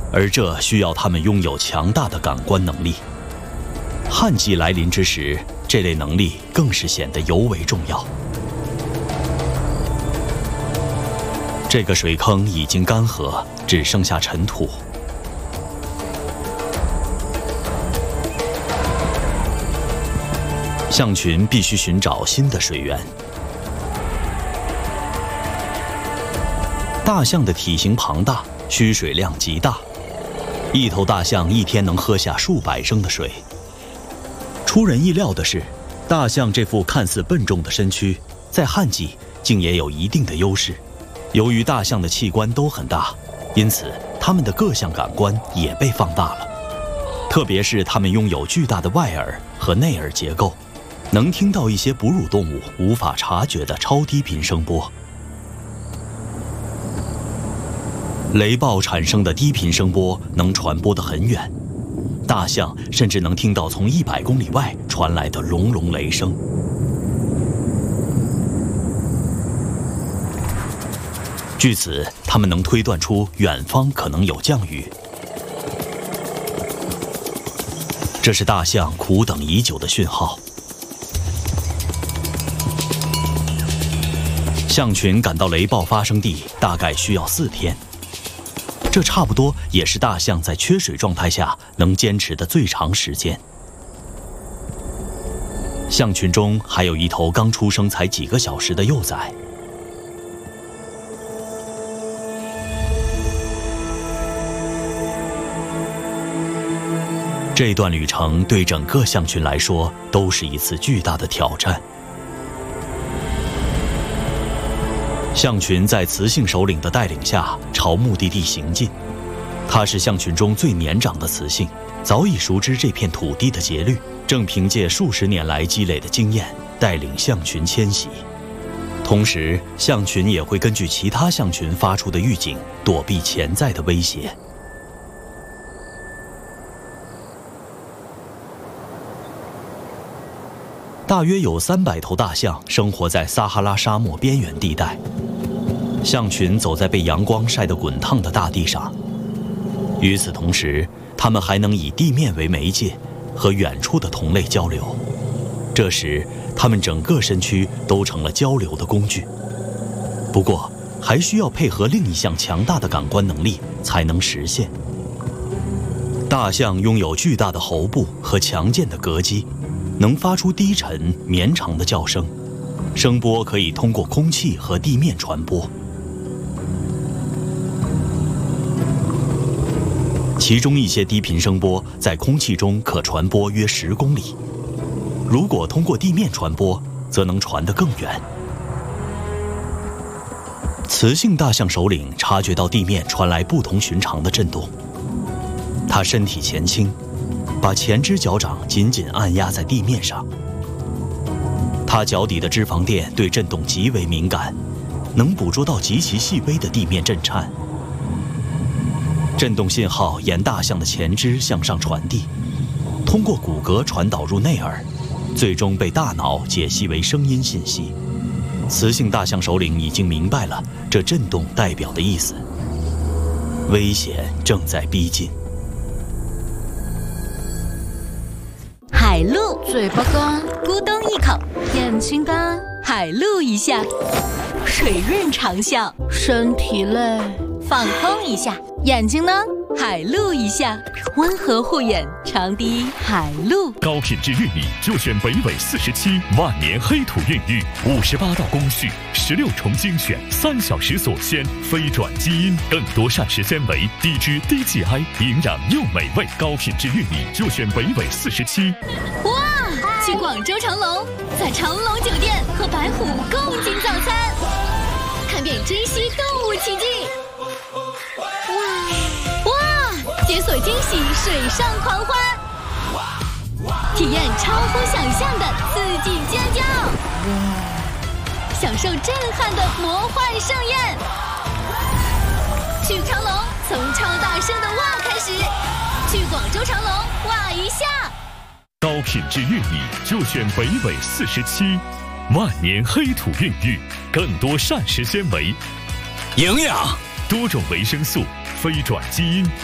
而这需要它们拥有强大的感官能力。旱季来临之时，这类能力更是显得尤为重要。这个水坑已经干涸，只剩下尘土。象群必须寻找新的水源。大象的体型庞大，需水量极大，一头大象一天能喝下数百升的水。出人意料的是，大象这副看似笨重的身躯，在旱季竟也有一定的优势。由于大象的器官都很大，因此它们的各项感官也被放大了。特别是它们拥有巨大的外耳和内耳结构，能听到一些哺乳动物无法察觉的超低频声波。雷暴产生的低频声波能传播得很远，大象甚至能听到从100公里外传来的隆隆雷声。据此，它们能推断出远方可能有降雨。这是大象苦等已久的讯号。象群赶到雷暴发生地大概需要4天，这差不多也是大象在缺水状态下能坚持的最长时间。象群中还有一头刚出生才几个小时的幼崽。这段旅程对整个象群来说都是一次巨大的挑战。象群在雌性首领的带领下朝目的地行进，它是象群中最年长的雌性，早已熟知这片土地的节律，正凭借数十年来积累的经验带领象群迁徙。同时，象群也会根据其他象群发出的预警，躲避潜在的威胁。大约有300头大象生活在撒哈拉沙漠边缘地带。象群走在被阳光晒得滚烫的大地上，与此同时，它们还能以地面为媒介，和远处的同类交流。这时，它们整个身躯都成了交流的工具。不过，还需要配合另一项强大的感官能力才能实现。大象拥有巨大的喉部和强健的膈肌，能发出低沉绵长的叫声，声波可以通过空气和地面传播。其中一些低频声波在空气中可传播约10公里，如果通过地面传播，则能传得更远。雌性大象首领察觉到地面传来不同寻常的震动，它身体前倾，把前肢脚掌紧紧按压在地面上。它脚底的脂肪垫对震动极为敏感，能捕捉到极其细微的地面震颤。震动信号沿大象的前肢向上传递，通过骨骼传导入内耳，最终被大脑解析为声音信息。雌性大象首领已经明白了这震动代表的意思，危险正在逼近。 海鹿嘴巴干，咕咚一口；眼睛干，海鹿一下；水润长啸，身体累，放空一下；眼睛呢，海鹿一下；温和护眼，长笛海鹿。 高品质玉米就选北纬47万年黑土孕育，58道工序，16重精选，3小时锁鲜，非转基因，更多膳食纤维，低脂低 GI， 营养又美味。高品质玉米就选北纬47。 哇！去广州长隆，在长隆酒店和白虎共进早餐，看遍珍稀动物奇迹。哇！解锁惊喜水上狂欢，体验超乎想象的刺激尖叫，享受震撼的魔幻盛宴。去长隆，从超大声的哇开始，去广州长隆哇一下。 高品质玉米就选北纬47，万年黑土孕育，更多膳食纤维， 营养， 多种维生素，非转基因。